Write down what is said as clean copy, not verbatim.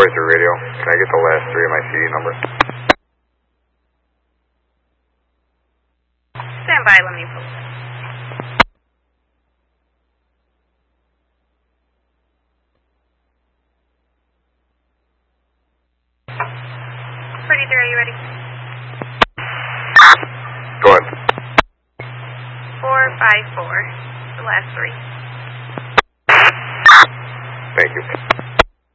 Razor Radio. Can I get the last three of my CD number? Stand by, let me pull it. Pretty, are you ready? Go ahead. 454, the last three. Thank you.